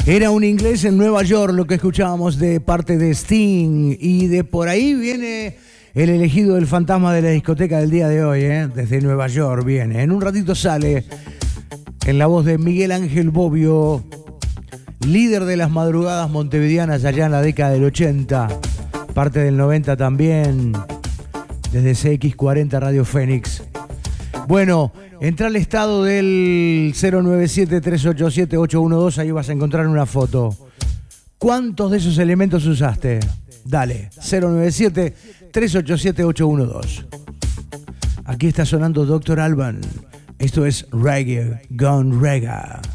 Era un inglés en Nueva York, lo que escuchábamos de parte de Sting. Y de por ahí viene el elegido del fantasma de la discoteca del día de hoy, desde Nueva York viene. En un ratito sale en la voz de Miguel Ángel Bobbio, líder de las madrugadas montevideanas allá en la década del 80, parte del 90 también, desde CX40 Radio Fénix. Bueno, entra al estado del 097-387-812, ahí vas a encontrar una foto. ¿Cuántos de esos elementos usaste? Dale, 097-387-812. Aquí está sonando Dr. Alban. Esto es Reggae Gone Reggae.